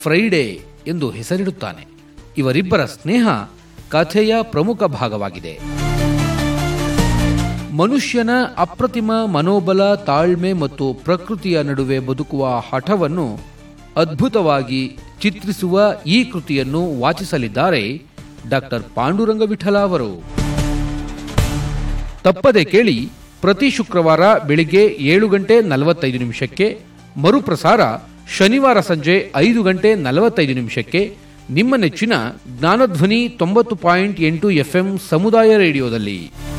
Friday ಎಂದು ಹೆಸರಿಡುತ್ತಾನೆ. ಇವರಿಬ್ಬರ ಸ್ನೇಹ ಕಥೆಯ ಪ್ರಮುಖ ಭಾಗವಾಗಿದೆ. ಮನುಷ್ಯನ ಅಪ್ರತಿಮ ಮನೋಬಲ, ತಾಳ್ಮೆ ಮತ್ತು ಪ್ರಕೃತಿಯ ನಡುವೆ ಬದುಕುವ ಹಠವನ್ನು ಅದ್ಭುತವಾಗಿ ಚಿತ್ರಿಸುವ ಈ ಕೃತಿಯನ್ನು ವಾಚಿಸಲಿದ್ದಾರೆ ಡಾಕ್ಟರ್ ಪಾಂಡುರಂಗ ವಿಠಲ ಅವರು. ತಪ್ಪದೆ ಕೇಳಿ, ಪ್ರತಿ ಶುಕ್ರವಾರ ಬೆಳಿಗ್ಗೆ 7:45 ಮರುಪ್ರಸಾರ ಶನಿವಾರ ಸಂಜೆ 5:45 ನಿಮ್ಮ ನೆಚ್ಚಿನ ಜ್ಞಾನಧ್ವನಿ 90.8 FM ಸಮುದಾಯ ರೇಡಿಯೋದಲ್ಲಿ.